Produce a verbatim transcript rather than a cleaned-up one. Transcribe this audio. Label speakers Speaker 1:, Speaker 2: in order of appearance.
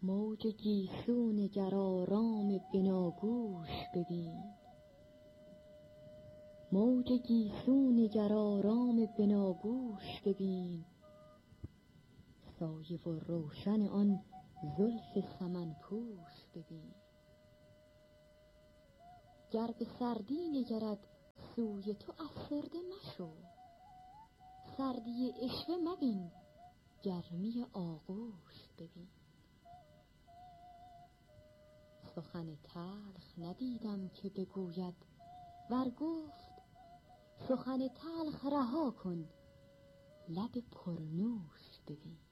Speaker 1: موج گیسون گر آرام بناگوش ببین، موج گیسون گر آرام بناگوش ببین، سایه و روشن آن زلف سمن پوش ببین. گر به سردی نگرد سوی تو افسرده مشو، سردی عشوه مبین گرمی آغوش ببین. سخن تلخ ندیدم که بگوید ور گفت، سخن تلخ رها کن لب پرنوش ببین.